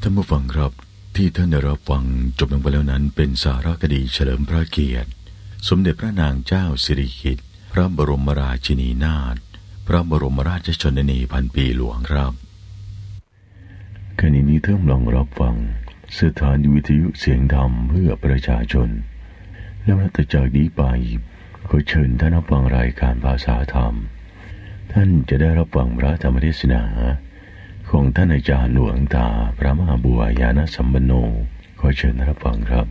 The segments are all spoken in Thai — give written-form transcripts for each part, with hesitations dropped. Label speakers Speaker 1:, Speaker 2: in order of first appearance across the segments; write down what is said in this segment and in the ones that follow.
Speaker 1: ท่านผู้ฟังครับที่ท่านได้รับฟังจบลงไปแล้วนั้นเป็นสารคดีเฉลิมพระเกียรติสมเด็จพระนางเจ้าสิริกิติ์พระบรมราชินีนาถพระบรมราชชนนีพันปีหลวงครับขณะนี้ท่านลองรับฟังสถานีวิทยุเสียงธรรมเพื่อประชาชนแล้วนับจากนี้ไปขอเชิญท่านรับฟังรายการภาษาธรรมท่านจะได้รับฟังพระธรรมเทศนาของท่านอาจารย์หลวงตาพระมหาบัวยานสัมปันโนขอเชิญรับฟังครับ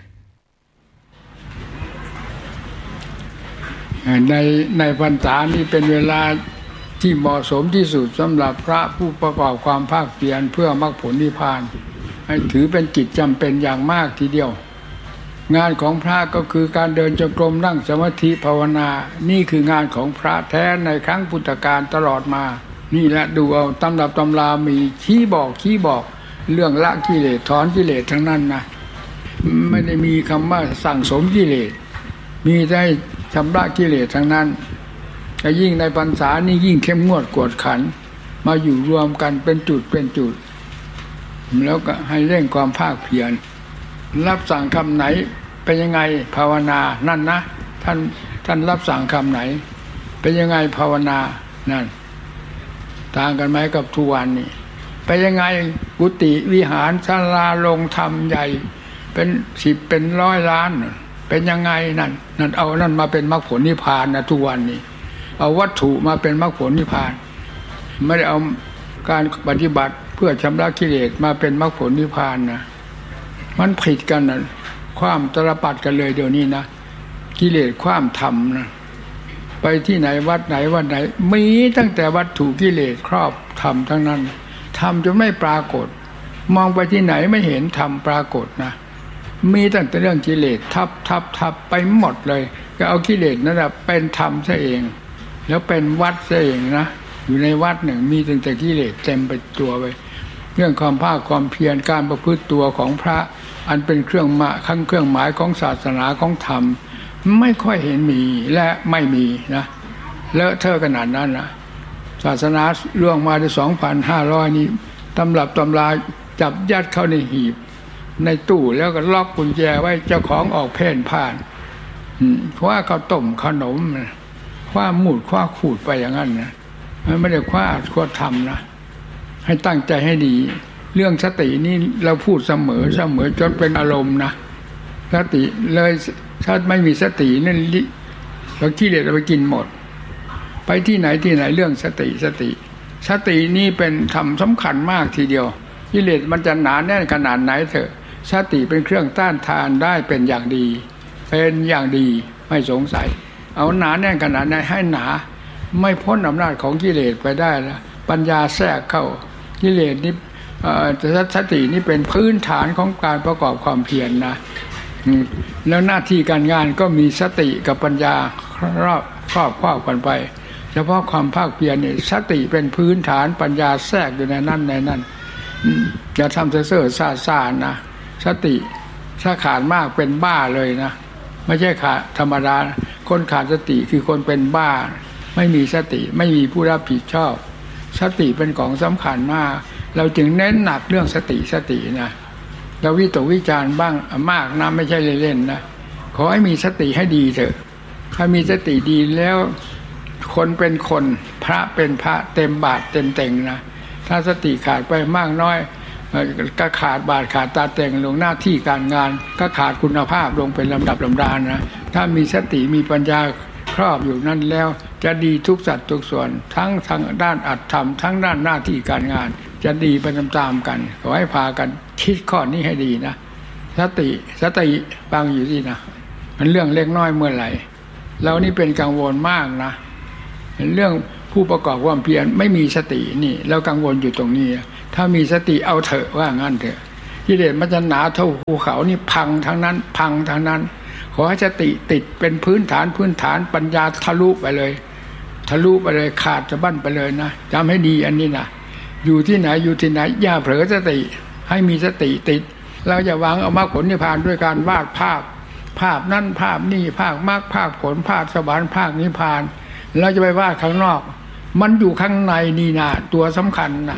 Speaker 2: ในพรรษานี้เป็นเวลาที่เหมาะสมที่สุดสำหรับพระผู้ประกอบความภาคเพียรเพื่อมรรคผลนิพพานให้ถือเป็นกิจจำเป็นอย่างมากทีเดียวงานของพระก็คือการเดินจงกรมนั่งสมาธิภาวนานี่คืองานของพระแท้ในครั้งพุทธกาลตลอดมานี่แหละดูเอาตำรับตำรามีชี้บอกเรื่องละกิเลสถอนกิเลสทั้งนั้นนะไม่ได้มีคำว่าสั่งสมกิเลสมีได้ชำระกิเลสทั้งนั้นแต่ยิ่งในพรรษานี่ยิ่งเข้มงวดกวดขันมาอยู่รวมกันเป็นจุดแล้วก็ให้เร่งความภาคเพียรรับสั่งคำไหนเป็นยังไงภาวนานั่นนะท่านรับสั่งคำไหนเป็นยังไงภาวนานั่นต่างกันไหมกับทุกวันนี้เป็นยังไงกุฏิวิหารศาลาโรงธรรมใหญ่เป็น10เป็น100 ล้านเป็นยังไงนั่นเอานั่นมาเป็นมรรคผลนิพพานนะทุกวันนี้เอาวัตถุมาเป็นมรรคผลนิพพานไม่ได้เอาการปฏิบัติเพื่อชำระกิเลสมาเป็นมรรคผลนิพพานนะมันผิดกันนะความตรปัดกันเลยเดี๋ยวนี้นะกิเลสความธรรมนะไปที่ไหนวัดไหนมีตั้งแต่วัตถุกิเลสครอบธรรมทั้งนั้นธรรมจะไม่ปรากฏมองไปที่ไหนไม่เห็นธรรมปรากฏนะมีตั้งแต่เรื่องกิเลสทับไปหมดเลยก็เอากิเลสนั่นแหละเป็นธรรมซะเองแล้วเป็นวัดซะเองนะอยู่ในวัดหนึ่งมีตั้งแต่กิเลสเต็มไปตัวไปเรื่องความภาคความเพียรการประพฤติตัวของพระอันเป็นเครื่องหมายของศาสนาของธรรมไม่ค่อยเห็นมีและไม่มีนะเลอะเทอะขนาดนั้นนะศาสนาล่วงมาได้ 2,500 นี้ตำรับตำราจับยัดเข้าในหีบในตู้แล้วก็ล็อกกุญแจไว้เจ้าของออกเพ่นพ่านคว้าข้าวต้มขนมคว้าหมูดคว้าขูดไปอย่างนั้นนะไม่ได้คว้าทำนะให้ตั้งใจให้ดีเรื่องสตินี่เราพูดเสมอจนเป็นอารมณ์นะสติเลยถ้าไม่มีสตินั่นเรากิเลสเราไปกินหมดไปที่ไหนเรื่องสตินี่เป็นธรรมสำคัญมากทีเดียวกิเลสมันจะหนาแน่นขนาดไหนเถอะสติเป็นเครื่องต้านทานได้เป็นอย่างดีไม่สงสัยเอาหนาแน่นขนาดไหนให้หนาไม่พ้นอำนาจของกิเลสไปได้แล้วปัญญาแทรกเข้ากิเลสนี่สตินี่เป็นพื้นฐานของการประกอบความเพียรนะแล้วหน้าที่การงานก็มีสติกับปัญญาครอบกันไปเฉพาะความภาคเพียรนี่สติเป็นพื้นฐานปัญญาแทรกอยู่ในนั้นอย่าทำเซ่อซ่านะสติถ้าขาดมากเป็นบ้าเลยนะไม่ใช่ขาดธรรมดาคนขาดสติคือคนเป็นบ้าไม่มีสติไม่มีผู้รับผิดชอบสติเป็นของสำคัญมากเราจึงเน้นหนักเรื่องสตินะเราวิตกวิจารณ์บ้างมากนะไม่ใช่เล่นๆนะขอให้มีสติให้ดีเถอะถ้ามีสติดีแล้วคนเป็นคนพระเป็นพระเต็มบาทเต็มเต็งนะถ้าสติขาดไปมากน้อยก็ขาดบาทขาดตาเต็งลงหน้าที่การงานก็ขาดคุณภาพลงเป็นลำดับลำดานะถ้ามีสติมีปัญญาครอบอยู่นั่นแล้วจะดีทุกสัดทุกส่วนทั้งทางด้านอัตธรรมทั้งด้านหน้าที่การงานจะดีไปตามๆกันขอให้พากันคิดข้อนี้ให้ดีนะสติฟังอยู่ที่นะมันเรื่องเล็กน้อยเมื่อไหร่เรานี่เป็นกังวลมากนะเรื่องผู้ประกอบความเพียรไม่มีสตินี่เรากังวลอยู่ตรงนี้ถ้ามีสติเอาเถอะว่างั้นเถอะกิเลสมันจะหนาเท่าภูเขานี่พังทั้งนั้นขอให้สติติดเป็นพื้นฐานปัญญาทะลุไปเลยขาดจะบั้นไปเลยนะจำให้ดีอันนี้นะอยู่ที่ไหนอย่าเผลอสติให้มีสติติดเราจะวางเอามรรคผลนิพพานด้วยการวาดภาพนั่นภาพนี่ภาคมรรคภาคผลภาคสวรรค์ภาคนิพพานเราจะไปวาดข้างนอกมันอยู่ข้างในนี่นะตัวสำคัญนะ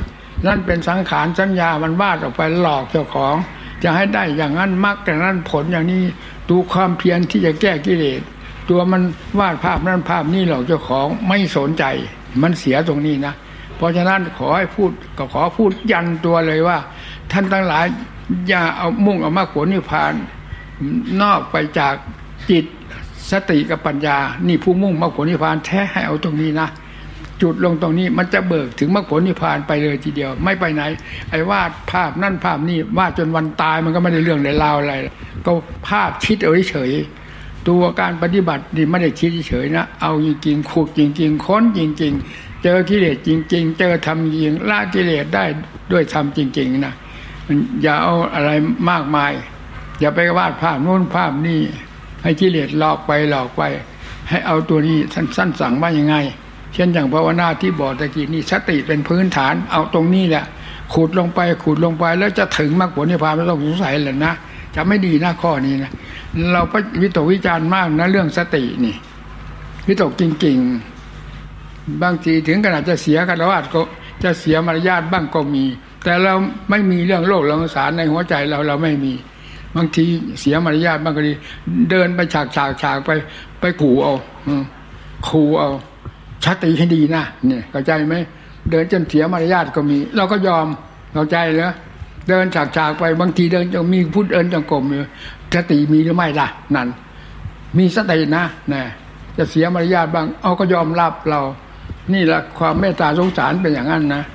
Speaker 2: นั่นเป็นสังขารสัญญามันวาดออกไปหลอกเจ้าของจะให้ได้อย่างนั้นมรรคอย่างนั้นผลอย่างนี้ดูความเพียรที่จะแก้กิเลสตัวมันวาดภาพนั้นภาพนี้หลอกเจ้าของไม่สนใจมันเสียตรงนี้นะเพราะฉะนั้นขอให้พูดก็ขอพูดยันตัวเลยว่าท่านทั้งหลายอย่าเอามุ่งเอามรรคผลนิพพานนอกไปจากจิตสติกับปัญญานี่ผู้มุ่งมรรคผลนิพพานแท้ให้เอาตรงนี้นะจุดลงตรงนี้มันจะเบิกถึงมรรคผลนิพพานไปเลยทีเดียวไม่ไปไหนไอ้วาดภาพนั่นภาพนี่วาดจนวันตายมันก็ไม่ได้เรื่องในราวอะไรก็ภาพคิดเอาเฉยตัวการปฏิบัตินี่ไม่ได้คิดเฉยนะเอาจริงๆขุดจริงๆค้นจริงๆเจอกิเลสจริงๆเจอธรรมจริงละกิเลสได้ด้วยธรรมจริงๆนะอย่าเอาอะไรมากมายอย่าไปวาดภาพโน้นภาพนี่ให้กิเลสหลอกไปให้เอาตัวนี้สั้นสั่งว่ายังไงเช่นอย่างภาวนาที่บอกตะกี้นี่สติเป็นพื้นฐานเอาตรงนี้แหละขุดลงไปแล้วจะถึงมรรคผลนิพพานไม่ต้องสงสัยเลยนะจะไม่ดีนะข้อนี้นะเราก็วิตกวิจารณ์มากนะเรื่องสตินี่วิตกจริงๆบางทีถึงขนาดจะเสียฆราวาสก็จะเสียมารยาทบ้างก็มีแต่เราไม่มีเรื่องโลกเรื่องสงสารในหัวใจเราไม่มีบางทีเสียมารยาทบ้างก็ดีเดินไปฉากไปขู่เอาชัดตีให้ดีนะเนี่ยเข้าใจไหมเดินจนเสียมารยาทก็มีเราก็ยอมเข้าใจเหรอเดินฉากไปบางทีเดินจะมีพูดเอิญจังกรมอยู่สติมีหรือไม่ล่ะนั่นมีสตินะจะเสียมารยาทบ้างเอาก็ยอมรับเรานี่แหละความเมตตาสงสารเป็นอย่างนั้นนะ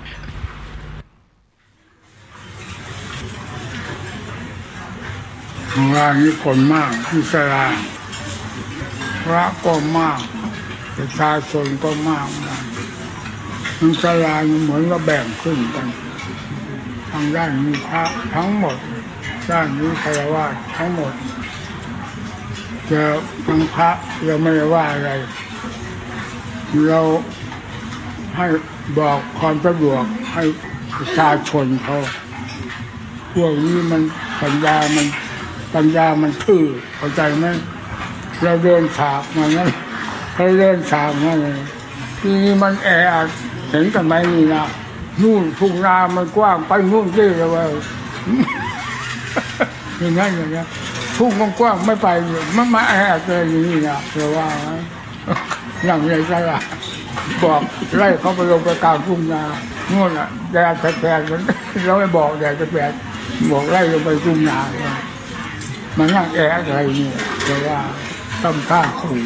Speaker 2: ว่านี้คนมากที่ศาลาพระก็มากประชาชนก็มากมันศาลาเหมือนว่าแบ่งขึ้นกันทางด้านมีพระทั้งหมดด้านนี้ฆราวาสทั้งหมดจะทางพระเราไม่ได้ว่าอะไรเราให้บอกความสะดวกให้ประชาชนเขาพวกนี้มันปัญญามันทื่อเข้าใจไหมเราเดินฉากมานั้นเราเดินฉากมาเลยทีนี้มันแออัดเห็นกันไหมนี่นะนู่นทุ่งนามันกว้างไปนู่นที่เราอย่างนั้นอย่างนี้ทุ่งกว้างไม่ไปมันมาแออัดเลยนี่นะเราว่านั่งในตลาดบอกไล่เขาไปลงไปกลางทุ่งนานู่นอ่ะแดดแผลเราไม่บอกแดดแผลบอกไล่ลงไปทุ่งนามันนั่งแออัดอะไรนี่เราว่าต้มข้าขู่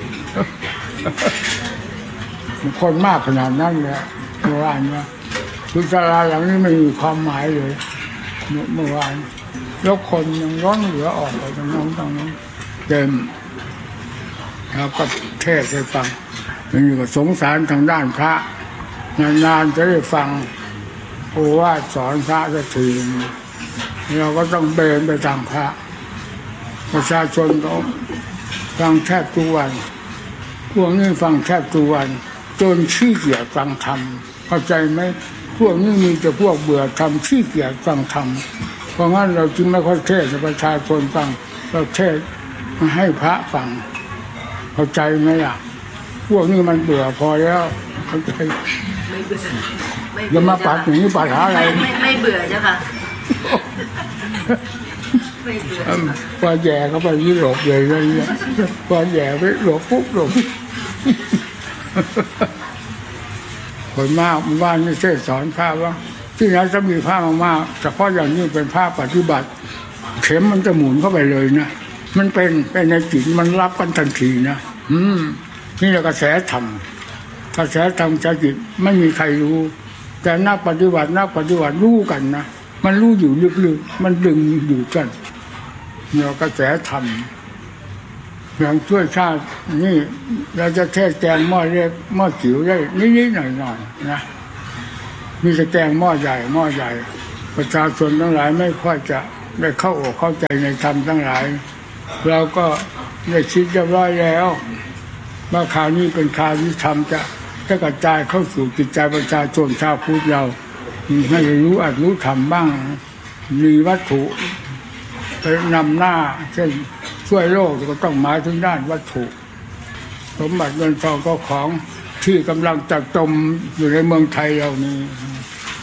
Speaker 2: คนมากขนาดนั้นเลยเมื่อวานเนี่ยคือศาลาหลังนี้ไม่มีความหมายเลยเมื่อวานแล้วคนยังร้อนเหลือออกไปตรงนั้นเต็มแล้วก็เทศให้ฟังมันอยู่กับสงสารทางด้านพระนานๆจะได้ฟังโอวาทสอนพระสักทีเราก็ต้องเบนไปทางพระประชาชนก็ฟังแทบทุกวันพวกนี้ฟังแทบทุกวันจนขี้เกียจฟังธรรมเข้าใจไหมพวกนี้มีแต่พวกเบื่อธรรมขี้เกียจฟังธรรมเพราะงั้นเราจึงไม่ค่อยเทศน์ให้ประชาชนฟังเราเทศน์ให้พระฟังเข้าใจไหมล่ะพวกนี้มันเบื่อพอแล้วเข้าใจไม่เบื่อแล้วมาปัดอย่างนี้ปัดหาอะไรไม่เบื่อใช่ป่ะพอแย่เขาไปยุโรปเลยเนี่ยพอแย่ไปหลบปุ๊บหลบคนมากบ้านนี่เทศสอนพระว่าที่ไหนจะมีพระมากๆเฉพาะอย่างนี้เป็นพระปฏิบัติเข็มมันจะหมุนเข้าไปเลยนะมันเป็นในจิตมันรับกันทันทีนะนี่แหละกระแสธรรมใจจิตไม่มีใครรู้แต่นักปฏิบัติรู้กันนะมันรู้อยู่ลึกๆมันดึงอยู่กันเนี่ยกระแสธรรมอย่างช่วยชาตินี่เราจะเทศแกงหม้อเล็กหม้อจิ๋วได้นิดๆหน่อยๆนะมีแต่แกงหม้อใหญ่ประชาชนทั้งหลายไม่ค่อยจะได้เข้าอกเข้าใจในธรรมทั้งหลายเราก็ได้คิดเรียบร้อยแล้วว่าข่าวนี้เป็นข่าวที่ธรรมจะกระจายเข้าสู่จิตใจประชาชนชาวพุทธเราให้รู้ธรรมบ้างมีวัตถุไปนำหน้าเช่นช่วยโลกก็ต้องหมายถึงด้านวัตถุสมบัติเงินทองก็ของที่กำลังจะจมอยู่ในเมืองไทยเรานี้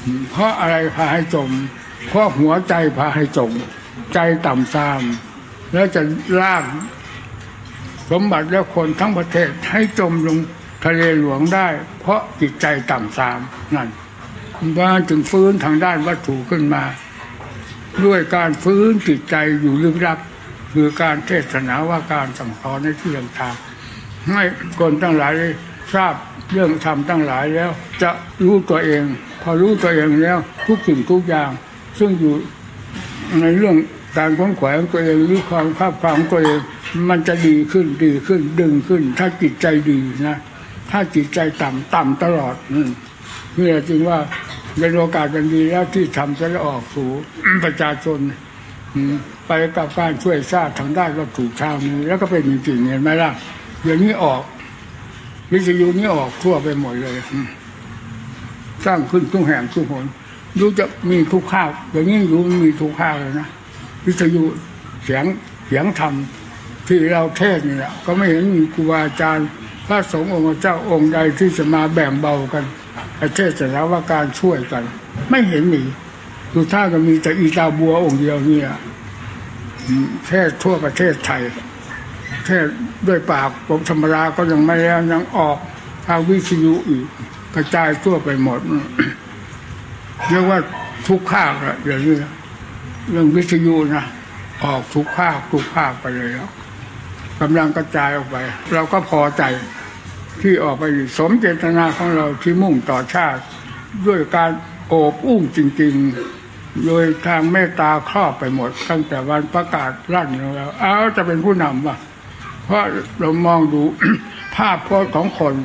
Speaker 2: เพราะอะไรพาให้จมเพราะหัวใจพาให้จมใจต่ำทรามแล้วจะลากสมบัติและคนทั้งประเทศให้จมลงทะเลหลวงได้เพราะจิตใจต่ำทรามนั่นว่าจึงฟื้นทางด้านวัตถุขึ้นมาด้วยการฟื้นจิตใจอยู่ลึกลับคือการเทศนาว่าการสั่งสอนในที่ต่างๆให้คนทั้งหลายทราบเรื่องธรรมทั้งหลายแล้วจะรู้ตัวเองพอรู้ตัวเองแล้วทุกสิ่งทุกอย่างซึ่งอยู่ในเรื่องการค้นขวายของตัวเองหรือความภาพความของตัวเองมันจะดีขึ้นดึงขึ้นถ้าจิตใจดีนะถ้าจิตใจต่ำตลอดนี่แหละจึงว่าเป็นโอกาสกันดีแล้วที่ทำจะได้ออกสู่ประชาชนไปกับการช่วยชาติทางด้านวัตถุทางนี้แล้วก็เป็นจริงๆเห็นไหมล่ะเดี๋ยวนี้ออกวิทยุนี้ออกทั่วไปหมดเลยสร้างขึ้นทุกแห่งทุกหนรู้จะมีทุกภาคอย่างนี้รู้มีทุกภาคเลยนะวิทยุเสียงธรรมที่เราเทศนี่แหละก็ไม่เห็นมีครูบาอาจารย์พระสงฆ์องค์เจ้าองค์ใดที่จะมาแบ่งเบากันเทศนาว่าการช่วยกันไม่เห็นมีดูท่าก็มีแต่อีตาบัวองค์เดียวนี่แหละเทศทั่วประเทศไทยเทศด้วยปากผมธรรมดาก็ยังไม่แล้วยังออกทางวิทยุอีกกระจายทั่วไปหมดเรียกว่าทุกภาคอะอย่างนี้เรื่องวิทยุนะออกทุกภาคไปเลยแล้วกำลังกระจายออกไปเราก็พอใจที่ออกไปสมเจตนาของเราที่มุ่งต่อชาติด้วยการโอบอุ้มจริงๆโดยทางเมตตาครอบไปหมดตั้งแต่วันประกาศลั่นแล้วจะเป็นผู้นำว่ะเพราะเรามองดู ภาพพจน์ของคน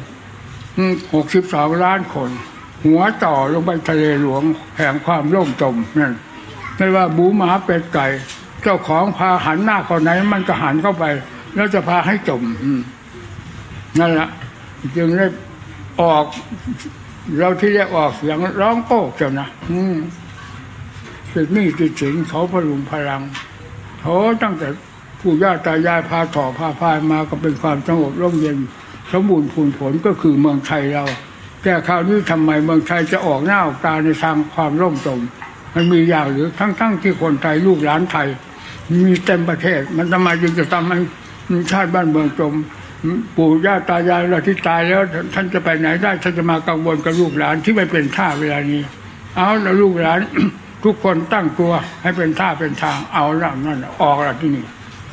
Speaker 2: 62 ล้านคนหัวต่อลงไปทะเลหลวงแห่งความล่มจมนั่นไม่ว่าบูหมาเป็ดไก่เจ้าของพาหันหน้าเข้าไหนมันก็หันเข้าไปแล้วจะพาให้จมนั่นแหละจึงได้ออกเราที่ได้ออกเสียงร้องโป๊กเจ้านะติดหนี้ติดสินเขาพลุงพลังเขาตั้งแต่ปู่ย่าตายายพาถ่อพาพายมาก็เป็นความสงบร่มเย็นสมบูรณ์พูนผลก็คือเมืองไทยเราแต่คราวนี้ทำไมเมืองไทยจะออกหน้าออกตาในทางความร่มจมมันมีอย่างหรือทั้งที่คนไทยลูกหลานไทยมีเต็มประเทศมันทำไมจึงจะทำให้ชาติบ้านเมืองจมปู่ย่าตายายเราที่ตายแล้วท่านจะไปไหนได้ท่านจะมากังวลกับลูกหลานที่ไม่เป็นท่าเวลานี้เอาแล้วลูกหลาน ทุกคนตั้งตัวให้เป็นท่าเป็นทางเอาแล้วนั่นออกแล้วที่นี่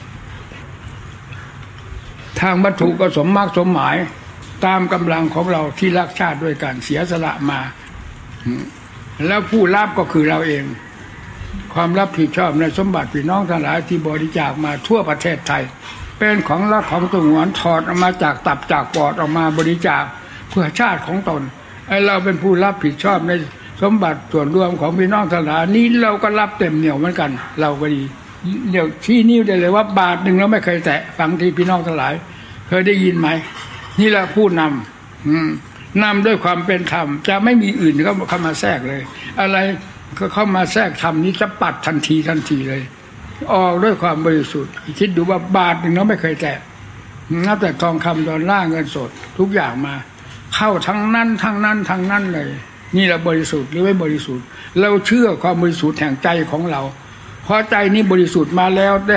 Speaker 2: ทางวัตถุก็สมมากสมหมายตามกำลังของเราที่รักชาติด้วยกันเสียสละมาแล้วผู้รับก็คือเราเองความรับผิดชอบในสมบัติพี่น้องทั้งหลายที่บริจาคมาทั่วประเทศไทยเป็นของรักของสงวนถอดออกมาจากตับจากปอดออกมาบริจาคเพื่อชาติของตนไอ้เราเป็นผู้รับผิดชอบในสมบัติส่วนรวมของพี่น้องทั้งหลายนี้เราก็รับเต็มเหนี่ยวเหมือนกันเราก็ดีเดี๋ยวที่นิ้วได้เลยว่าบาทหนึ่งเราไม่เคยแตะฟังที่พี่น้องทั้งหลายเคยได้ยินไหมนี่แหละผู้นำด้วยความเป็นธรรมจะไม่มีอื่นเข้ามาแทรกเลยอะไรก็เข้ามาแทรกธรรมนี้จะปัดทันทีเลยออกด้วยความบริสุทธิ์คิดดูว่าบาทหนึ่งเราไม่เคยแตะนับแต่ทองคำดอลลาร์เงินสดทุกอย่างมาเข้าทั้งนั้นเลยนี่แหละบริสุทธิ์หรือไม่บริสุทธิ์เราเชื่อความบริสุทธิ์แห่งใจของเราเพราะใจนี้บริสุทธิ์มาแล้วได้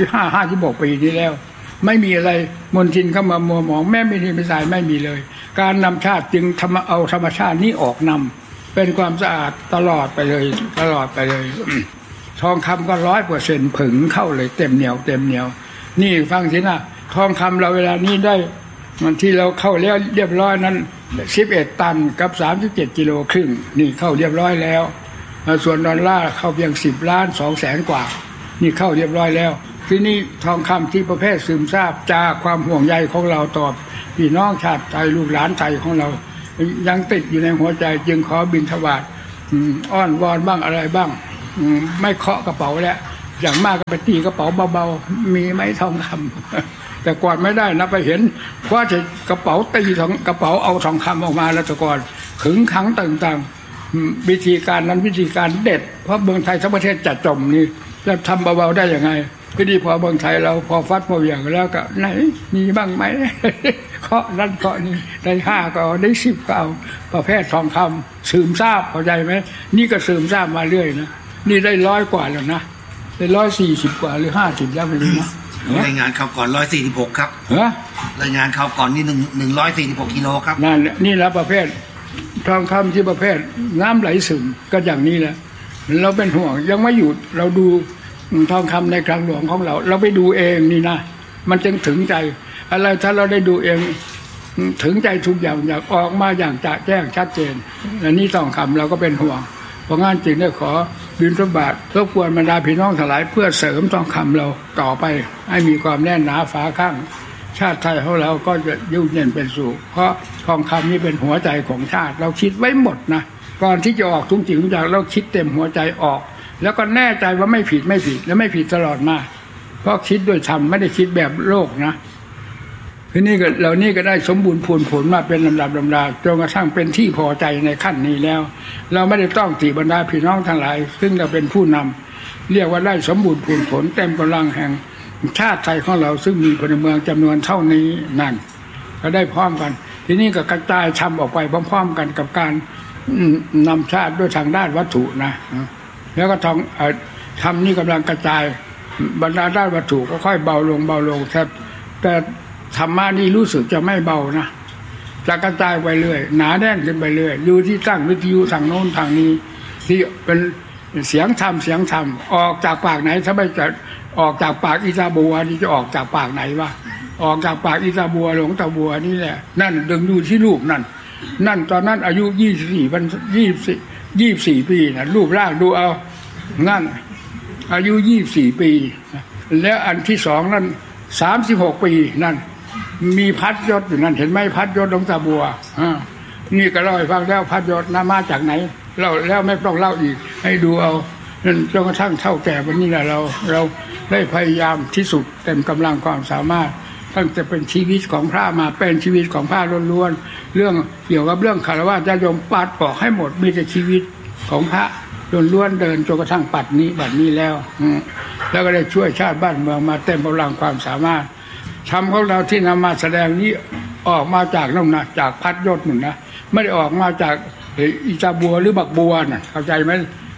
Speaker 2: 56 ปีนี้แล้วไม่มีอะไรมลทินเข้ามามัวหมองแม่ไม่ทีไม่สายไม่มีเลยการนำชาติจึงเอาธรรมชาตินี้ออกนำเป็นความสะอาดตลอดไปเลยทองคำก็100%ผึ่งเข้าเลยเต็มเหนียวนี่ฟังสินะทองคำเราเวลานี้ได้มันที่เราเข้าแล้วเรียบร้อยนั้น11 ตันกับ37.5 กิโลนี่เข้าเรียบร้อยแล้วส่วนดอลลาร์เข้าเพียง10.2 ล้านกว่านี่เข้าเรียบร้อยแล้วที่นี่ทองคำที่ประเภทซึมซาบจากความห่วงใยของเราต่อพี่น้องชาติไทยลูกหลานไทยของเรายังติดอยู่ในหัวใจจึงขอบิณฑบาตอ้อนวอนบ้างอะไรบ้างไม่เคาะกระเป๋าแล้วอย่างมากก็ไปตีกระเป๋าเบาๆมีไหมทองคำแต่ก่อนไม่ได้นะไปเห็นว่าจะกระเป๋าตีกระเป๋าเอาทองคำออกมาแล้วแต่ก่อนขึงขังต่างๆวิธีการนั้นวิธีการเด็ดเพราะเมืองไทยทั้งประเทศจัดจมนี่จะทำเบาๆได้ยังไงก็ดีพอเมืองไทยเราพอฟัดพออย่างแล้วก็ไหนมีบ้างไหมเคาะนั่นเคาะนี่ได้5ก็เอาได้10ก็เอาประเภททองคำสืบทราบเข้าใจไหมนี่ก็สืบทราบมาเรื่อยนะนี่ได้100กว่าแล้วนะได้140กว่าหรือ50แล้วไม่รู้นะ
Speaker 3: รายงานข่าวก่อน146ครับรายงานข่าวก่อนนี่146กิโลครับ
Speaker 2: นั่นนี่แหละประเภททองคำที่ประเภทน้ำไหลซึมก็อย่างนี้แหละเราเป็นห่วงยังไม่หยุดเราดูทองคำในคลังหลวงของเราไปดูเองนี่นะมันจึงถึงใจอะไรถ้าเราได้ดูเองถึงใจทุกอย่างอยากออกมาอย่างจะแจ้งชัดเจนอันนี้ทองคำเราก็เป็นห่วงเพราะงั้นจึงได้ขอบิณฑบาตรบกวนบรรดาพี่น้องทั้งหลายเพื่อเสริมทองคำเราต่อไปให้มีความแน่นหนาฝาข้างชาติไทยของเราก็จะยุ่งเย็นเป็นสุขเพราะทองคำนี้เป็นหัวใจของชาติเราคิดไว้หมดนะก่อนที่จะออกทุกสิ่งทุกอย่างเราคิดเต็มหัวใจออกแล้วก็แน่ใจว่าไม่ผิดและไม่ผิดตลอดมาเพราะคิดด้วยธรรมไม่ได้คิดแบบโลกนะทีนี้ก็เรานี่ก็ได้สมบูรณ์ผลมาเป็นลำดับลำดาจนกระทั่งเป็นที่พอใจในขั้นนี้แล้วเราไม่ได้ต้องตีบรรดาพี่น้องทั้งหลายซึ่งเราเป็นผู้นำเรียกว่าได้สมบูรณ์ผลเต็มกำลังแห่งชาติไทยของเราซึ่งมีพลเมืองจำนวนเท่านี้นั่นก็ได้พร้อมกันทีนี้ก็กระจายทำออกไปพร้อมๆกันกับการนำชาติด้วยทางด้านวัตถุนะแล้วก็ทำนี่กำลังกระจายบรรดาด้านวัตถุก็ค่อยเบาลงแต่ธรรมะนี่รู้สึกจะไม่เบานะจะกระจายไปเรื่อยหนาแน่นขึ้นไปเรื่อยอยู่ที่ตั้งวิทยุทางโน้นทางนี้ที่เป็นเสียงธรรมออกจากปากไหนถ้าไม่จะออกจากปากอิซาบัวนี่จะออกจากปากไหนวะออกจากปากอิซาบัวหลวงตาบัวนี่แหละนั่นดึงดูที่รูปนั่นตอนนั้นอายุ24 ปีนะรูปร่างดูเอานั่นอายุ24 ปีแล้วอันที่สองนั่น36 ปีนั่นมีพัดยศอยู่นั่นเห็นไหมพัดยศหลวงตาบัวนี่ก็เล่าให้ฟังแล้วพัดยศน่ามาจากไหนเล่าแล้วไม่ต้องเล่าอีกให้ดูเอานั่นจนกระทั่งเท่าแก่วันนี้แหละเราได้พยายามที่สุดเต็มกำลังความสามารถตั้งแต่เป็นชีวิตของพระมาเป็นชีวิตของพระล้วนๆเรื่องเกี่ยวกับเรื่องคารวะญาติโยมปัดออกให้หมดมีแต่ชีวิตของพระล้วนๆเดินจนกระทั่งบัดนี้แล้วแล้วก็ได้ช่วยชาติบ้านเมืองมาเต็มกำลังความสามารถทำของเราที่นำมาแสดงนี้ออกมาจากนั่นนะจากพัดยศหนึ่งนะไม่ได้ออกมาจากอิจาบัวหรือบักบัวน่ะเข้าใจไหม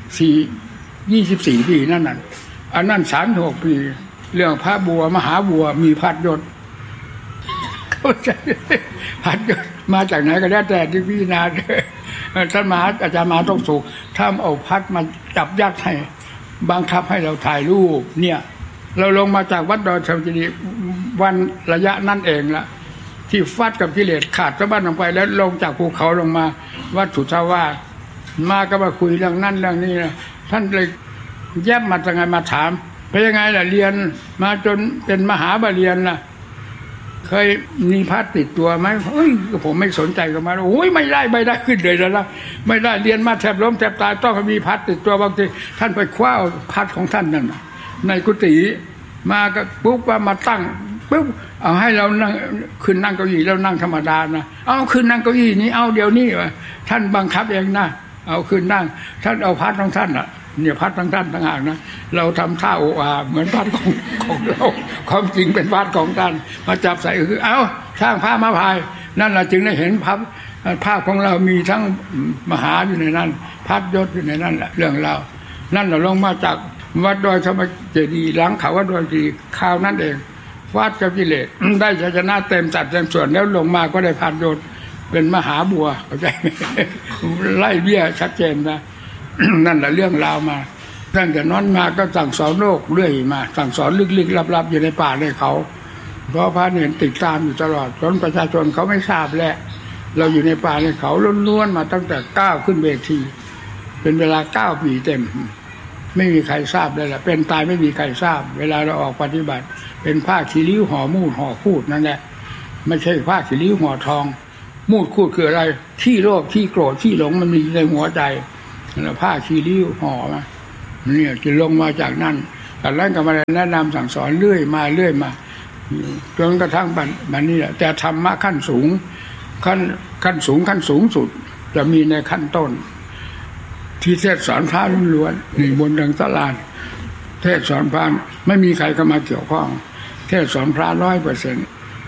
Speaker 2: 24 ปีนั่นน่ะอันนั้น36 ปีเรื่องพระบัวมหาบัวมีพัดยศเข้าใจพัดยศมาจากไหนก็ได้แต่ที่พิจารณาท่านมหาอาจารย์มหาต้องสุขถ้าเอาพัดมาจับยัดให้บังคับให้เราถ่ายรูปเนี่ยเราลงมาจากวัดดอยธรรมเจดีย์วันระยะนั่นเองละที่ฟัดกับกิเลสขาดสะบั้นลงไปแล้วลงจากภูเขาลงมาวัดสุทธาวาสมาก็มาคุยเรื่องนั่นเรื่องนี้นะท่านเลยแยบมาจากไงมาถามเป็นยังไงล่ะเรียนมาจนเป็นมหาบาเรียนล่ะเคยมีพัดติดตัวไหมผมไม่สนใจกับมันโอ้ยไม่ได้ขึ้นเลยแล้วนะไม่ได้เรียนมาแทบล้มแทบตายต้องมีพัดติดตัวบางทีท่านไปคว้าพัดของท่านนั่นในกุฏิมาก็ปุ๊บว่ามาตั้งปุ๊บเอาให้เรานั่งขึ้นนั่งเก้าอี้แล้วนั่งธรรมดานะเอาขึ้นนั่งเก้าอี้นี้เอาเดี๋ยวนี้ท่านบังคับเองนะเอาขึ้นนั่งท่านเอาพัดของท่านเนี่ยพัดทั้งท่านทั้งหากนะเราทำท่าโออาเหมือนพัดของเราความจริงเป็นพัดของท่านมาจับใส่คือเอาสร้างผ้ามาพายนั่นแหละจึงได้เห็นภาพของเรามีทั้งมหาอยู่ในนั้นพัดยศอยู่ในนั้นแหละเรื่องเรานั่นเราลงมาจากวัดดอยธรรมเจดีย์หลังเขาวัดดอยทีข่าวนั่นเองฟาดกับกิเลสได้ชัยชนะเต็มสัดเต็มส่วนแล้วลงมาก็ได้พัดยศเป็นมหาบัวเข้าใจไหมไล่เบี้ยชัดเจนนะนั่นแหละเรื่องราวมาตั้งแต่นั้นมาก็สั่งสอนโลกเรื่อยมาสั่งสอนลึกๆลับๆอยู่ในป่าในเขาเพราะพระเห็นติดตามอยู่ตลอดจนประชาชนเขาไม่ทราบแหละเราอยู่ในป่าในเขาล้วนๆมาตั้งแต่ก้าวขึ้นเวทีเป็นเวลา9 ปีเต็มไม่มีใครทราบเลยแหละเป็นตายไม่มีใครทราบเวลาเราออกปฏิบัติเป็นผ้าขีริ้วห่อมูดห่อคูดนั่นแหละไม่ใช่ผ้าขีริ้วห่อทองมูดคูดคืออะไรที่โลภที่โกรธที่หลงมันมีในหัวใจแล้วผ้าขีริ้วห่อมาเนี่ยจะลงมาจากนั่นแต่แล้วก็มาแนะนำสั่งสอนเรื่อยมาจนกระทั่งบัดนี้แหละแต่ธรรมะขั้นสูงขั้นสูงสุดจะมีในขั้นต้นที่เทศสอนพระล้วนๆนี่บนดังตลาดเทศสอนพระไม่มีใครเข้ามาเกี่ยวข้องเทศสอนพระ100%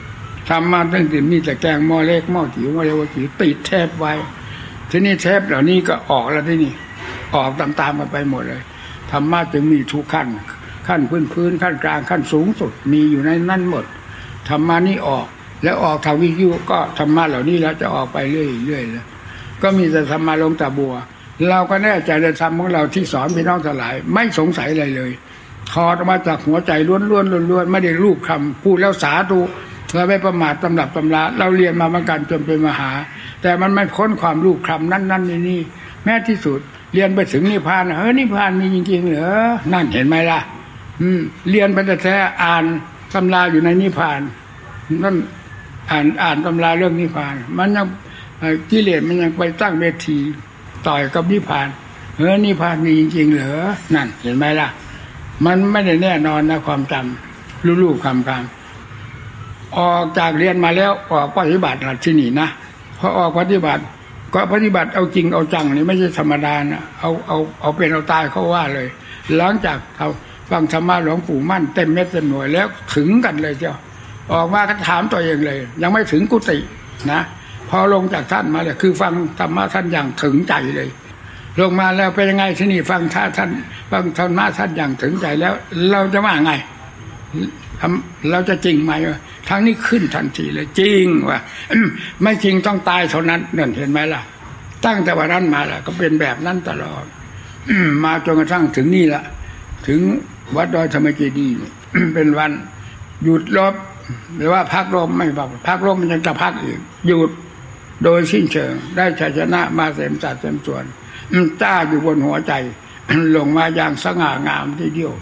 Speaker 2: ทำมาตั้งแต่มีแต่แกงหม้อเล็กหม้อจิ๋วหม้อเล็กหม้อจิ๋วติดเทปไว้ทีนี้เทปเหล่านี้ก็ออกแล้วที่นี่ออกตามๆกันไปหมดเลยธรรมะจึงมีทุกขั้นพื้นขั้นกลางขั้นสูงสุดมีอยู่ในนั้นหมดธรรมะนี้ออกแล้วออกทางวิทยุก็ธรรมะเหล่านี้แล้วจะออกไปเรื่อยๆแล้วก็มีแต่ธรรมะลงตาบัวเราก็แน่ใจในธรรมของเราที่สอนพี่น้องทั้งหลายไม่สงสัยอะไรเลยถอดออกมาจากหัวใจล้วนๆไม่ได้รูปคำพูดแล้วสาธุเราไม่ประมาทตำรับตำราเราเรียนมาเหมือนกันจนเป็นมหาแต่มันไม่พ้นความรูปคำนั้นนี่แม้ที่สุดเรียนไปถึงนิพพานนิพพานมีจริงๆเหรอนั่นเห็นไหมล่ะเรียนไปแต่แท้อ่านตำราอยู่ในนิพพานนั่นอ่านตำราเรื่องนิพพานมันยังกิเลสมันยังไปตั้งเวทีต่อยกับนิพพานนิพพานมีจริงๆเหรอนั่นเห็นไหมล่ะมันไม่ได้แน่นอนนะความจำลูกๆคำออกจากเรียนมาแล้วออกปฏิบัติหลักที่นี่นะพอออกปฏิบัติก็ปฏิบัติเอาจริงเอาจังนี่ไม่ใช่ธรรมดานะเอาเป็นเอาตายเขาว่าเลยหลังจากเขาฟังธรรมะหลวงปู่มั่นเต็มเม็ดเต็มหน่วยแล้วถึงกันเลยเจ้าออกมาก็ถามตัวเองเลยยังไม่ถึงกุฏินะพอลงจากท่านมาเลยคือฟังธรรมะท่านอย่างถึงใจเลยลงมาแล้วเป็นยังไงที่นี่ฟังท่านมาท่านอย่างถึงใจแล้วเราจะว่าไงเราจะจริงไหมทางนี้ขึ้นทันทีเลยจริงว่ะไม่จริงต้องตายเท่านั้นนั่นเห็นไหมล่ะตั้งแต่วันนั้นมาแล้วก็เป็นแบบนั้นตลอดมาจนกระทั่งถึงนี่ละถึงวัดดอยธรรมเจดีย์เป็นวันหยุดรบหรือว่าพักรบไม่บอกพักรบมันยังจะพักอีกหยุดโดยสิ้นเชิงได้ชัยชนะมาเต็มสัดเต็มส่วนจ้าอยู่บนหัวใจลงมาอย่างสง่างามทีเดียว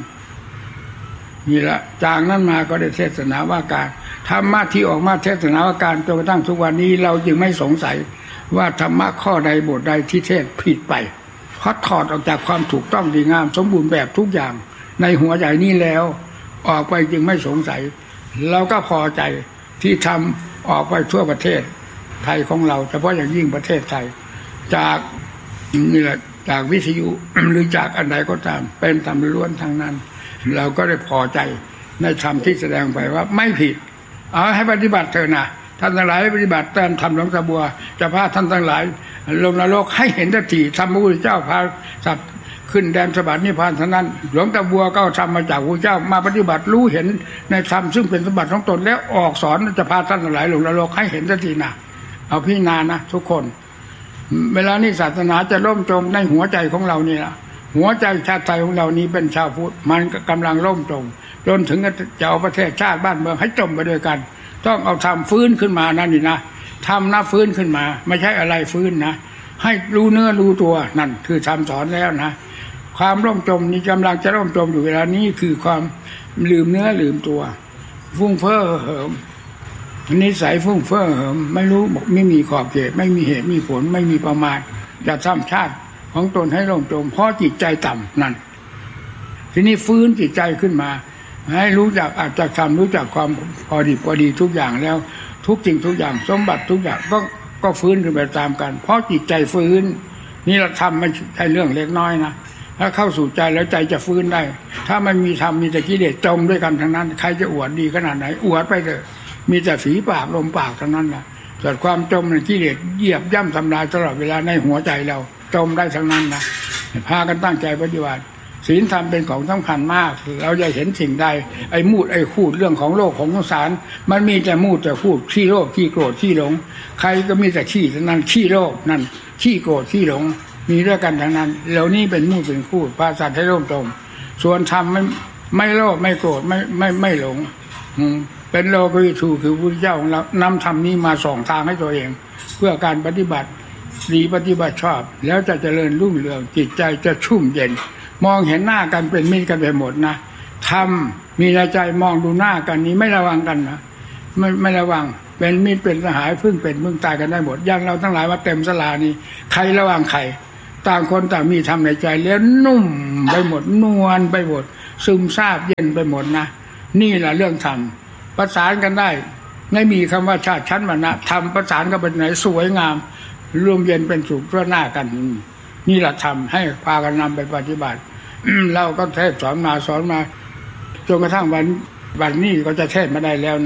Speaker 2: นี่ละจากนั้นมาก็ได้เทศนาว่าการธรรมะที่ออกมาเทศนาว่าการจนกระทั่งทุกวันนี้เราจึงไม่สงสัยว่าธรรมะข้อใดบทใดที่เทศผิดไปเพราะถอดออกจากความถูกต้องดีงามสมบูรณ์แบบทุกอย่างในหัวใจนี้แล้วออกไปจึงไม่สงสัยเราก็พอใจที่ทำออกไปทั่วประเทศไทยของเราเฉพาะอย่างยิ่งประเทศไทยจากนี่แหละจากวิทยุหรือจากอันใดก็ตามเป็นธรรมล้วนทางนั้นเราก็ได้พอใจในธรรมที่แสดงไปว่าไม่ผิดเอาให้ปฏิบัติเถอะนะท่านทั้งหลายปฏิบัติตามธรรมหลวงตาบัวจะพาท่านทั้งหลายลงนรกให้เห็นทันทีธรรมพระพุทธเจ้าพาสัตว์ขึ้นแดนสบัตินิพพานเท่านั้นหลวงตาบัวก็ทำมาจากพระพุทธเจ้ามาปฏิบัติรู้เห็นในธรรมซึ่งเป็นสมบัติของตนแล้วออกสอนจะพาท่านทั้งหลายลงนรกให้เห็นทันทีนะเอาพิจารณานะทุกคนเวลานี้ศาสนาจะล่มจมในหัวใจของเรานี่ละหัวใจชาติไทยของเรานี้เป็นชาวพุทธมันกำลังล่มจมจนถึงจะเอาประเทศชาติบ้านเมืองให้จมไปด้วยกันต้องเอาทำฟื้นขึ้นมานั่นนี่นะทำนะฟื้นขึ้นมาไม่ใช่อะไรฟื้นนะให้รู้เนื้อรู้ตัวนั่นคือทำสอนแล้วนะความล่มจมนี้กำลังจะล่มจมอยู่เวลานี้คือความลืมเนื้อลืมตัวฟุ้งเฟ้อเหิมนิสัยฟุ้งเฟ้อเหิมไม่รู้ไม่มีขอบเขตไม่มีเหตุมีผลไม่มีประมาณจะทำชาติของตนให้ล่มจมเพราะจิตใจต่ำนั่นทีนี้ฟื้นจิตใจขึ้นมาให้รู้จักอาจจะทำรู้จักความพอดีทุกอย่างแล้วทุกสิ่งทุกอย่างสมบัติทุกอย่างก็ฟื้นขึ้นไปตามกันเพราะจิตใจฟื้นนี่เราทำไม่ใช่เรื่องเล็กน้อยนะถ้าเข้าสู่ใจแล้วใจจะฟื้นได้ถ้ามันมีธรรมมีแต่กิเลสจมด้วยกันทั้งนั้นใครจะอวดดีขนาดไหนอวดไปเถอะมีแต่ฝีปากลมปากทั้งนั้นแหละส่วนความจมในกิเลสเหยียบย่ำทำลายตลอดเวลาในหัวใจเราจมได้ทั้งนั้นนะพากันตั้งใจปฏิบัติศีลธรรมเป็นของสำคัญมากเราจะเห็นสิ่งใดไอ้มูดไอ้คูดเรื่องของโลกของสงสารมันมีแต่มูดแต่คูดขี้โลภขี้โกรธขี้หลงใครก็มีแต่ขี้นั้นขี้โลภนั่นขี้โกรธขี้หลงมีด้วยกันทั้งนั้นเหล่านี้เป็นมูดเป็นคูดพาสัตว์ให้ร่มจมส่วนธรรมไม่โลภไม่โกรธไม่หลงเป็นโลกุวิทูคือพระพุทธเจ้าของเรานำธรรมนี้มาส่องทางให้ตัวเองเพื่อการปฏิบัติดีปฏิบัติชอบแล้วจะเจริญรุ่งเรืองจิตใจจะชุ่มเย็นมองเห็นหน้ากันเป็นมิตรกันไปหมดนะทำมีในใจมองดูหน้ากันนี้ไม่ระวังกันนะไม่ระวังเป็นมิตรเป็นสหายพึ่งเป็นพึ่งตายกันได้หมดอย่างเราทั้งหลายมาเต็มศาลานี้ใครระวังใครต่างคนต่างมีธรรมในใจแล้วนุ่มไปหมดนวลไปหมดซึมซาบเย็นไปหมดนะนี่แหละเรื่องธรรมประสานกันได้ไม่มีคำว่าชาติชั้นวรรณะธรรมประสานกันเป็นไหนสวยงามร่วมเย็นเป็นสุขทั่วหน้ากันนี่แหละทำให้พากันนำไปปฏิบัติเราก็เทศสอนมาจนกระทั่งวันนี้ก็จะเทศมาได้แล้วนะ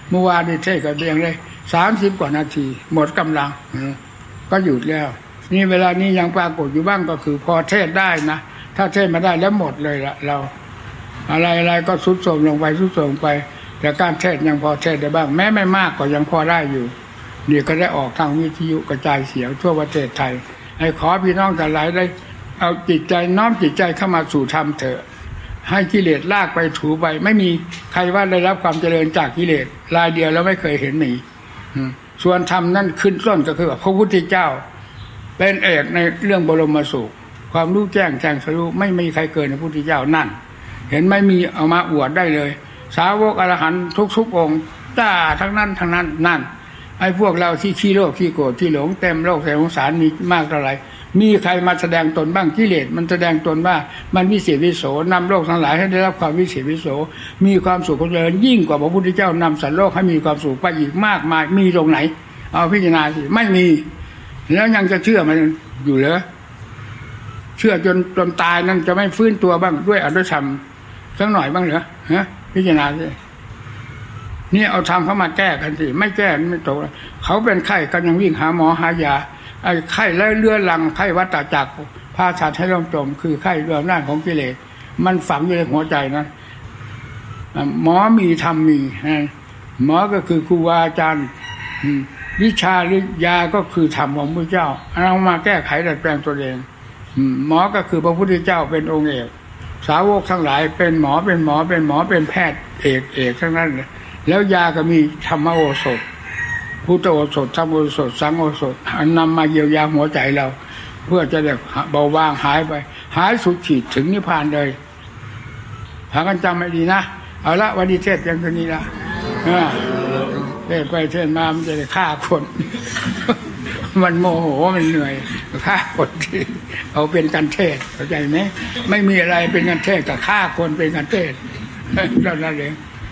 Speaker 2: เมื่อวานนี่เทศกับเบียงเลย30 กว่านาทีหมดกำลังก็หยุดแล้วนี่เวลานี้ยังปรากฏอยู่บ้างก็คือพอเทศได้นะถ้าเทศมาได้แล้วหมดเลยละเราอะไรก็ทรุดโทรมลงไปแต่การเทศยังพอเทศได้บ้างแม้ไม่มากก็ยังพอได้อยู่นี่ก็ได้ออกทางวิทยุกระจายเสียงทั่วประเทศไทยให้ขอพี่น้องทั้งหลายได้เอาจิตใจน้อมจิตใจเข้ามาสู่ธรรมเถอะให้กิเลสลากไปถูไปไม่มีใครว่าได้รับความเจริญจากกิเลสรายเดียวแล้วไม่เคยเห็นมีส่วนธรรมนั่นขึ้นต้นก็คือพระพุทธเจ้าเป็นเอกในเรื่องบรมสุขความรู้แจ้งทะลุไม่มีใครเกินพระพุทธเจ้านั่นเห็นไม่มีเอามาอวดได้เลยสาวกอรหันต์ทุกองค์จ้าทั้งนั้นนั่นไอ้พวกเราที่ขี้โลภขี้โกรธขี้หลงเต็มโลกแห่งสงสารมีมากเท่าไหร่มีใครมาแสดงตนบ้างกิเลสมันแสดงตนว่ามันวิเศษวิโสนำโลกทั้งหลายให้ได้รับความวิเศษวิโสมีความสุขความเจริญยิ่งกว่าพระพุทธเจ้านำสัตว์โลกให้มีความสุขไปอีกมากมายมีตรงไหนเอาพิจารณาสิไม่มีแล้วยังจะเชื่อมันอยู่เหรอเชื่อจนตายนั่นจะไม่ฟื้นตัวบ้างด้วยอนุธรรมสักหน่อยบ้างเหรอฮะพิจารณาสินี่เอาธรรมเข้ามาแก้กันสิไม่แก้ไม่ตกเขาเป็นไข้กันยังวิ่งหาหมอหายาไอ้ไข้และเรื้อรังไข้วัฏจักรพาชาติให้ล่มจมคือไข้เรื่องหน้าของกิเลสมันฝังอยู่ในหัวใจนะหมอมีธรรมมีหมอก็คือครูอาจารย์วิชาหรือยาก็คือธรรมของพระเจ้าเอามาแก้ไขดัดแปลงตัวเองหมอก็คือพระพุทธเจ้าเป็นองค์เอกสาวกทั้งหลายเป็นหมอเป็นแพทย์เอกทั้งนั้นเลยแล้วยาก็มีธรรมโอสถพุทธโอสถธรรมโอสถสังโอสถนำมาเยียวยาหัวใจเราเพื่อจะได้เบาบางหายไปหายสุดขีดถึงนิพพานเลยหากันจำให้ดีนะเอาละวันนี้เทศอย่างนี้ละเทศไปเทศมามันจะได้ฆ่าคนมันโมโหมันเหนื่อยฆ่าคนที่เอาเป็นการเทศเข้าใจไหมไม่มีอะไรเป็นการเทศกับฆ่าคนเป็นการเทศเรานั่นเอง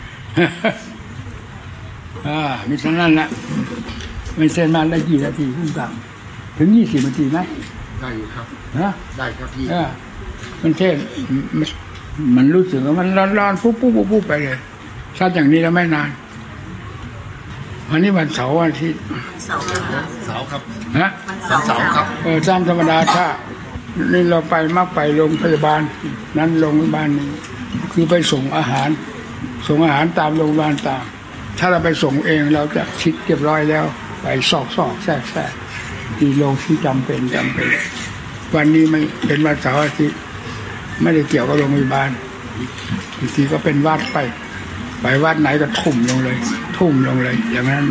Speaker 2: มีเท่านั้นแหละไม่เซ็นมาได้กี่นาทีขึ้นต่ำถึง20 นาทีไหม
Speaker 3: ได้อยู่ครับได้ครับพี่
Speaker 2: มันเทศมันรู้สึกว่ามันร้อนๆปุ๊บไปเลยชัดอย่างนี้แล้วไม่นานวันนี้วันเสาร์วันอาทิตย์
Speaker 3: เสาร์ครับ
Speaker 2: ฮะ
Speaker 3: วันเสาร์ครับ
Speaker 2: ตามธรรมดาถ้านี่เราไปไปโรงพยาบาลนั้นโรงพยาบาลนี้คือไปส่งอาหารตามโรงพยาบาลตามถ้าเราไปส่งเองเราจะคิดเรียบร้อยแล้วไปซอกแทรกที่โรงที่จำเป็นวันนี้ไม่เป็นวันเสาร์อาทิตย์ไม่ได้เกี่ยวกับโรงพยาบาลบางทีก็เป็นวัดไปวัดไหนก็ทุ่มลงเลยอย่างนั้น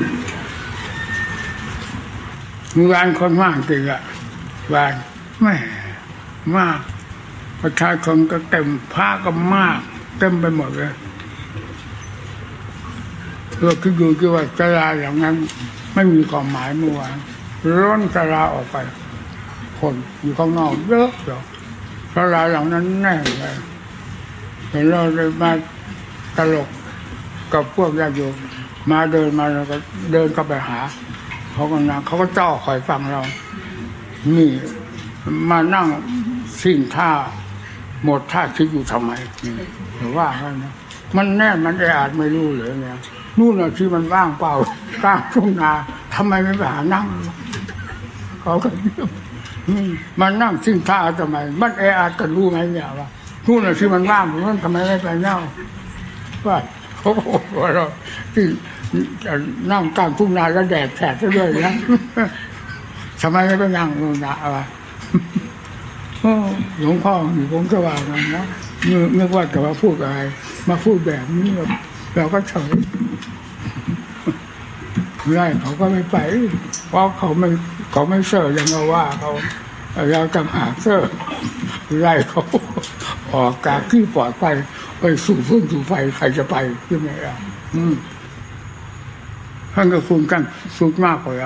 Speaker 2: มีวานคนมากจริงอะวานแม่มากประชาชนก็เต็มพระก็มากเต็มไปหมดเลยเราคิดดูที่ว่าศาลาอย่างนั้นไม่มีความหมายเมื่อวานร้อนศาลาออกไปคนอยู่ข้างนอกเยอะศาลาอย่างนั้นแน่เลยเห็นเราเลยมาตลกกับพวกญาติโยมมาเดินมาแล้วก็เดินเข้าไปหาเขาก็นั่งเขาก็จ้อคอยฟังเรานี่มานั่งสิ่งท่าหมดท่าคิดอยู่ทำไมหรือว่านะมันแน่มันอาจไม่รู้เลยเนี่ยนู่นน่ะที่มันว่างเปล่ากลางทุ่งนาทำไมไม่ไปหานั่งเขาก็มันนั่งสิ่งท่าทำไมมันอาจกันรู้ไหมเนี่ยว่านู่นน่ะที่มันว่างมันทำไมไม่ไปนั่งว่าเขาบอกว่าเราที่นั่งกลางทุ่งนาแล้วแดดแผดซะด้วยนะทำไมไม่ไปนั่งนู่นนะอะไรหลวงพ่ออยู่คงจะว่ากันนะนึกว่าแต่ว่าพูดอะไรมาพูดแบบนี้เราก็เฉยไม่ได้เขาก็ไม่ไปเพราะเขาไม่เชื่อยังว่าเขาเราจำหาเชื่อไล่เขาออกจากที่ปลอดภัยไปสู่พื้นสู่ไฟใครจะไปใช่ไหมอ่ะท่านก็คุณกันสุดมากกว่าเรา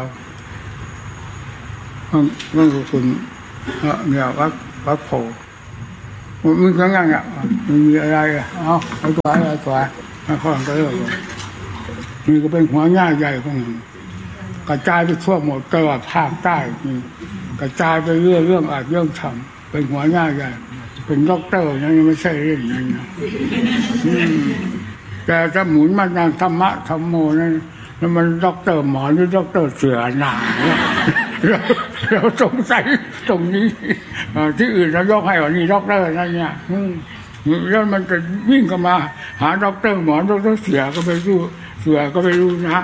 Speaker 2: ท่านก็คุณเนี่ยวัดโพมึงข้างล่างอ่ะมีอะไรอ่ะเอาตัวอะไรตัวข้างก็เลิกนี่ก็เป็นหัวง่ายใหญ่ของมันกระจายไปทั่วหมดตลอดภาคใต้กระจายไปเรื่องอาจเรื่องทำเป็นหัวง่ายใหญ่เป็นด็อกเตอร์ยังไม่ใช่เรื่องนี้นะแต่ถ้าหมุนมาทางธรรมะธรรมโมนั่นแล้วมันด็อกเตอร์หมอหรือด็อกเตอร์เสือหนาเราสงสัยตรงนี้ที่อื่นเรายกให้ว่านี่ด็อกเตอร์อะไรเงี้ยแล้วมันจะวิ่งเข้ามาหาด็อกเตอร์หมอด็อกเตอร์เสือก็ไปรู้เสือก็ไปรู้นะ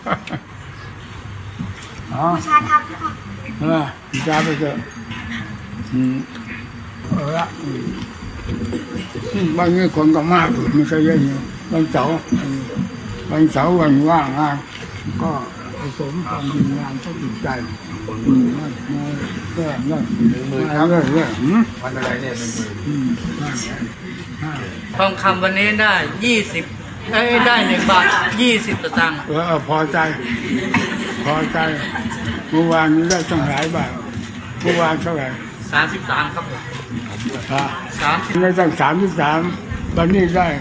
Speaker 4: ชาทับค่ะ
Speaker 2: ชาไปเถอะละบางทีคนก็มากไม่ใช่เยอะบางเสาร์วันว่างงานก็ผสมความดีงานต้องติดใจมาแก้เรื่องมือครับวันอะไรเนี่ย
Speaker 5: ทองคำวันนี้ได้20ได้1 บาท 20 สตางค์
Speaker 2: พอใจเมื่อวานนี้ได้ตั้งหลายบาทเมื่อวานเท่าไหร่
Speaker 5: 33ครับผม
Speaker 2: ได้ตั้ง33วันนี้ได้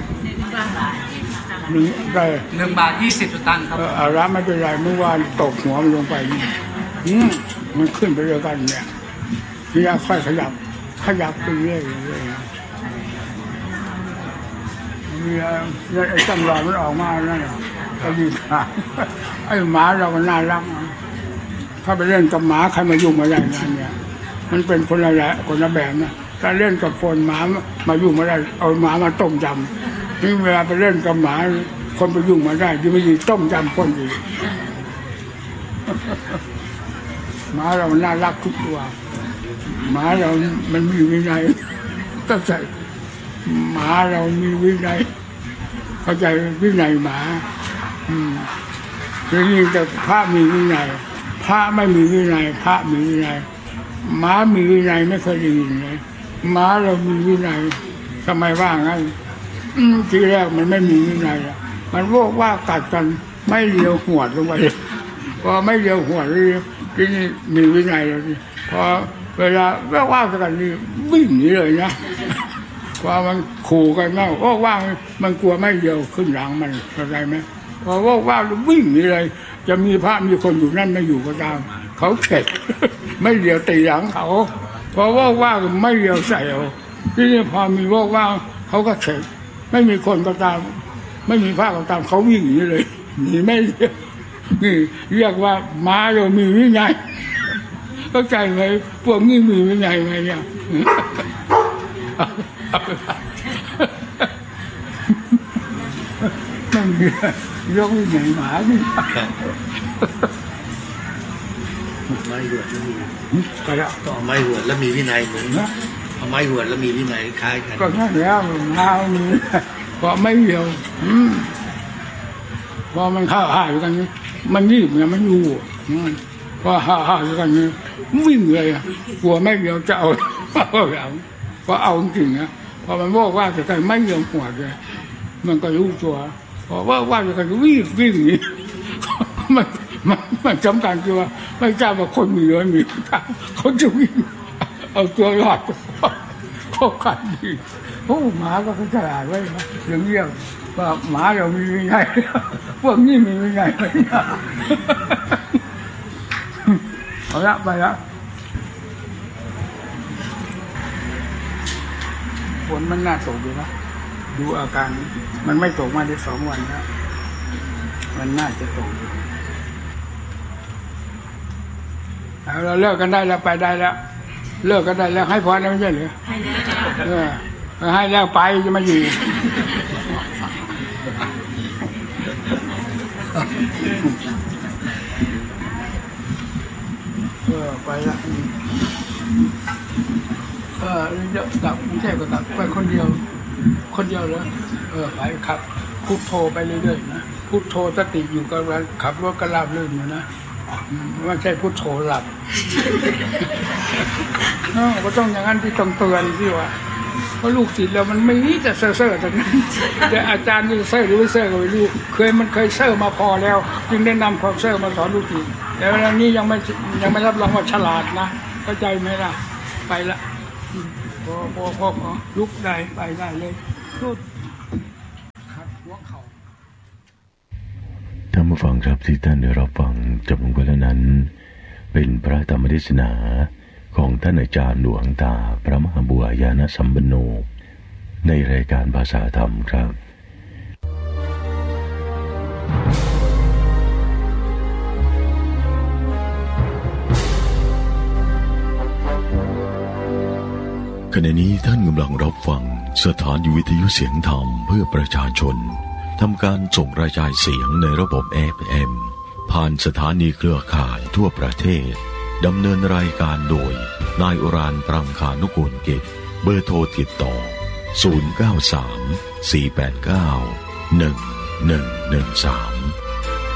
Speaker 5: 1 บาท 20 สตางค์ครับ
Speaker 2: ร้านไม่เป็นไรเมื่อวานตกหัวมันลงไปมันขึ้นไปเรื่อยกันเนี่ยนี่ค่อยขยับไปเรื่อยไอ้ตำรวจมันออกมานั่นก็ดีค่ะไอ้หมาเราก็น่ารักถ้าไปเล่นกับหมาใครมายุ่งมาอย่างนั้นเนี่ยมันเป็นคนละแบบนะถ้าเล่นกับคนหมามายุ่งมาได้เอาหมามาต้มยำนี่เวลาไปเล่นกับหมาคนไปยุ่งมาได้ยิ่งไม่ดีต้มยำคนอีกหมาเราน่ารักทุกตัวหมาเรามันมีวินัยต้องใส่หมาเรามีวินัยเข้าใจวินัยหมาทีนี้แต่พระมีวินัยพระไม่มีวินัยพระมีวินัยหมามีวินัยไม่เคยได้ยินเลยหมาเรามีวินัยทำไมว่างั้นทีแรกมันไม่มีวินัยมันโวกว่ากัดกันไม่เลียวหัวลงไปพอไม่เลียวหัวเลยทีนี้มีวินัยแล้วพอเวลาว่ากันนี่วิ่งหนีเลยนะพอมันขู่กันแล้วว่ามันกลัวไม่เลียวขึ้นหลังมันเข้าใจไหมพอว่าวิ่งหนีเลยจะมีพระมีคนอยู่นั่นไม่อยู่ก็ตามเขาเข็ดไม่เลียวตีหลังเขาพอว่าไม่เลียวใส่เอาทีนี้พอมีว่าเขาก็เข็ดไม่มีคนก็ตามไม่มีพระก็ตามเขาวิ่งหนีเลยหนีไม่เลียวนี่เรียกว่าม้าเรามีวินัยเข้าใจไหมพวกนี้มีวินัยไหมเนี่ยไม่มียกวินัยหมาดิ
Speaker 3: ไม้หวดแล้วมีต่อไม้หวดแล้วมีวินัยเหมือนเอาไม้หวดแล้วมีวินัยคล้ายกัน
Speaker 2: ก็แค่แล้วม้ามีพอไม่เดียวพอมันห่าอยู่กันนี้มันรีบเนี่ยมันอยู่พอห่าอยู่กันนี้วิ่งเลยกลัวไม่เดียวจะเอาอย่างพอเอาจริงนะพอมันว่าแต่ไม่ยอมหัวเลยมันก็รู้ตัวพอว่าจะกันวิ่งนี่มันจำกัดคือว่าไม่ทราบว่าคนมีหรือไม่มีเขาจะวิ่งเอาตัวรอดเขาขัดดีโอ้หมาก็ฉลาดไว้นะเรื่องว่าหมาเรามีวินัยพวกนี้มีวินัยไหมเอาละไปละฝนมันน่าตกอยู่นะดูอาการมันไม่ตกมาได้2 วันแล้วมันน่าจะตกเราเลิกกันได้แล้วไปได้แล้วเลิกกันได้แล้วให้พรแล้วไม่ใช่หรือให้แล้วไปจะมาอยู่ไปละกลับกรุงเทพก็กลับไปคนเดียวแล้วไปขับพุทโธไปเรื่อยๆนะพุทโธสติอยู่กับขับรถก็ราบรื่นอยู่นะไม่ใช่พุทโธหลับก็ต้องอย่างนั้นที่ต้องเตือนที่ว่าเพราะลูกศิษย์เรามันไม่นี่จะเซ่อแต่แต่อาจารย์นี่เซ่อหรือไม่เซ่อก็ไม่รู้มันเคยเซ่อมาพอแล้วจึงได้นำความเซ่อมาสอนลูกศิษย์แต่เวลานี้ยังไม่รับรองว่าฉลาดนะเข้าใจไหมล่ะไปละพอลุกได้ไปได้เลยพูดขัดหัวเข่า
Speaker 1: ท่านผู้ฟังครับที่ท่านได้รับฟังจบลงไปแล้วนั้นเป็นพระธรรมเทศนาของท่านอาจารย์หลวงตาพระมหาบัวยานสัมปันโนในรายการภาษาธรรมครับขณะนี้ท่านกำลังรับฟังสถานีวิทยุเสียงธรรมเพื่อประชาชนทำการส่งกระจายเสียงในระบบ FM ผ่านสถานีเครือข่ายทั่วประเทศดำเนินรายการโดยนายอุรานปรังคานุกูลกิจเบอร์โทรติดต่อ093 489 1113